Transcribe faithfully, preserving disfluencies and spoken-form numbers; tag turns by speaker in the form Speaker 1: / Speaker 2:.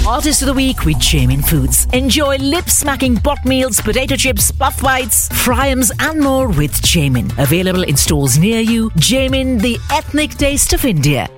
Speaker 1: Artist of the Week with Jamin Foods. Enjoy lip-smacking bot meals, potato chips, puff bites, fryums and more with Jamin. Available in stores near you. Jamin, the ethnic taste of India.